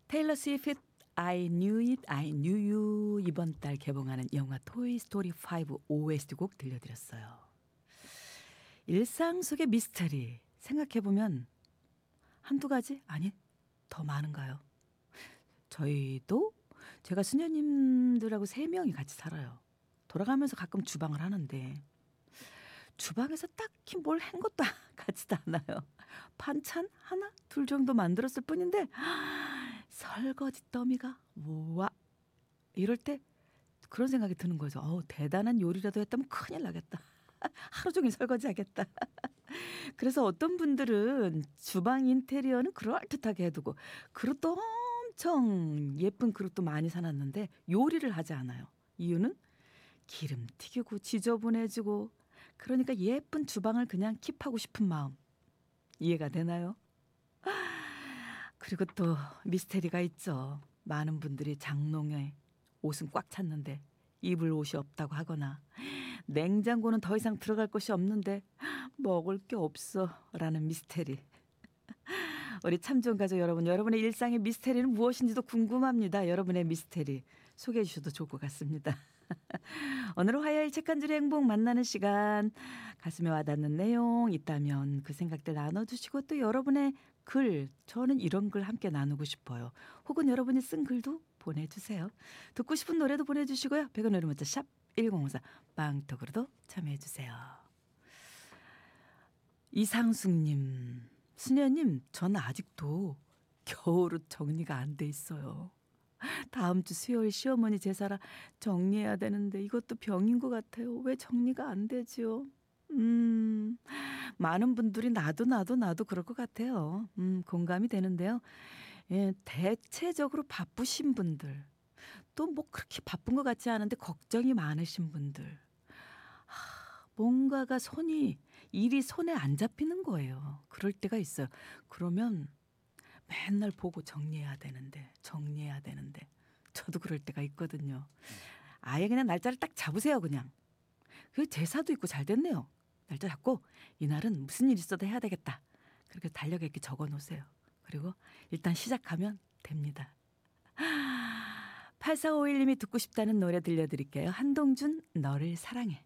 테일러 스위프트 I Knew It, I Knew You 이번 달 개봉하는 영화 토이 스토리 5 OST 곡 들려드렸어요. 일상 속의 미스터리 생각해보면 한두 가지? 아니 더 많은가요? 저희도 제가 수녀님들하고 3명이 같이 살아요. 돌아가면서 가끔 주방을 하는데 주방에서 딱히 뭘 한 것도 같지도 않아요. 반찬 하나 둘 정도 만들었을 뿐인데 설거지 더미가 우와 이럴 때 그런 생각이 드는 거죠. 대단한 요리라도 했다면 큰일 나겠다. 하루 종일 설거지 하겠다. 그래서 어떤 분들은 주방 인테리어는 그럴듯하게 해두고 그릇도 엄청 예쁜 그릇도 많이 사놨는데 요리를 하지 않아요. 이유는 기름 튀기고 지저분해지고 그러니까 예쁜 주방을 그냥 킵하고 싶은 마음 이해가 되나요? 그리고 또 미스테리가 있죠. 많은 분들이 장롱에 옷은 꽉 찼는데 입을 옷이 없다고 하거나 냉장고는 더 이상 들어갈 곳이 없는데 먹을 게 없어 라는 미스테리. 우리 참좋은 가족 여러분, 여러분의 일상의 미스테리는 무엇인지도 궁금합니다. 여러분의 미스테리 소개해 주셔도 좋을 것 같습니다. 오늘은 화요일 책 한 줄의 행복 만나는 시간. 가슴에 와닿는 내용 있다면 그 생각들 나눠주시고 또 여러분의 글, 저는 이런 글 함께 나누고 싶어요. 혹은 여러분이 쓴 글도 보내주세요. 듣고 싶은 노래도 보내주시고요. 100원 문자 샵 1054 빵톡으로도 참여해주세요. 이상숙님, 수녀님, 저는 아직도 겨울옷 정리가 안 돼 있어요. 다음 주 수요일 시어머니 제사라 정리해야 되는데 이것도 병인 것 같아요. 왜 정리가 안 되지요? 많은 분들이 나도 그럴 것 같아요. 공감이 되는데요. 예, 대체적으로 바쁘신 분들, 또 뭐 그렇게 바쁜 것 같지 않은데 걱정이 많으신 분들, 뭔가가 일이 손에 안 잡히는 거예요. 그럴 때가 있어요. 그러면 맨날 보고 정리해야 되는데. 저도 그럴 때가 있거든요. 아예 그냥 날짜를 딱 잡으세요, 그냥. 그 제사도 있고 잘 됐네요. 날짜 잡고 이날은 무슨 일 있어도 해야 되겠다. 그렇게 달력에 이렇게 적어 놓으세요. 그리고 일단 시작하면 됩니다. 8451님이 듣고 싶다는 노래 들려드릴게요. 한동준 너를 사랑해.